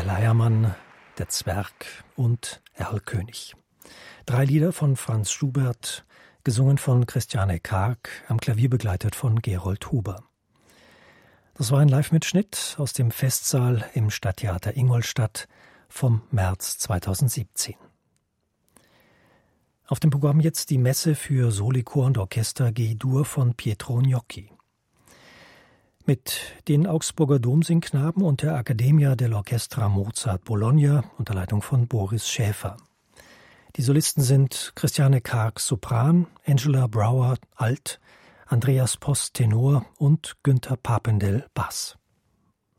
Der Leiermann, der Zwerg und Erlkönig. 3 Lieder von Franz Schubert, gesungen von Christiane Karg, am Klavier begleitet von Gerold Huber. Das war ein Live-Mitschnitt aus dem Festsaal im Stadttheater Ingolstadt vom März 2017. Auf dem Programm jetzt die Messe für Soli-Chor und Orchester G-Dur von Pietro Gnocchi. Mit den Augsburger Domsingknaben und der Accademia dell'Orchestra Mozart Bologna unter Leitung von Boris Schäfer. Die Solisten sind Christiane Karg Sopran, Angela Brower Alt, Andreas Post Tenor und Günther Papendell Bass.